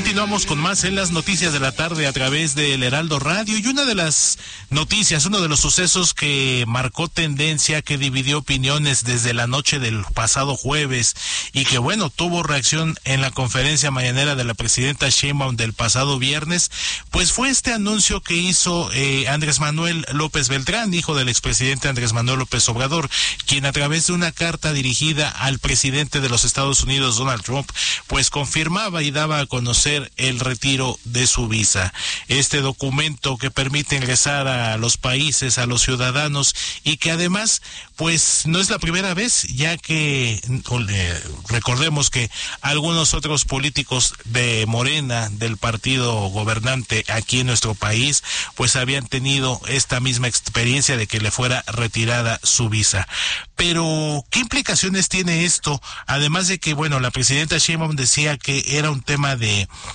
continuamos con más en las noticias de la tarde a través del Heraldo Radio, y una de las noticias, uno de los sucesos que marcó tendencia, que dividió opiniones desde la noche del pasado jueves y que bueno, tuvo reacción en la conferencia mañanera de la presidenta Sheinbaum del pasado viernes, pues fue este anuncio que hizo Andrés Manuel López Beltrán, hijo del expresidente Andrés Manuel López Obrador, quien a través de una carta dirigida al presidente de los Estados Unidos, Donald Trump, pues confirmaba y daba a conocer el retiro de su visa. Este documento que permite ingresar a los países, a los ciudadanos, y que además pues no es la primera vez, ya que recordemos que algunos otros políticos de Morena, del partido gobernante aquí en nuestro país, pues habían tenido esta misma experiencia de que le fuera retirada su visa. Pero, ¿qué implicaciones tiene esto? Además de que, bueno, la presidenta Sheinbaum decía que era un tema de